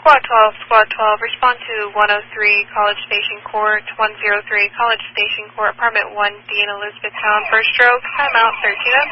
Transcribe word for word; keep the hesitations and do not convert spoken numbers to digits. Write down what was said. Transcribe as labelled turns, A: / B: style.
A: Squad twelve, Squad twelve, respond to one oh three College Station Court, one oh three College Station Court, Apartment one, Dean Elizabeth Town, first stroke, timeout thirteen oh three.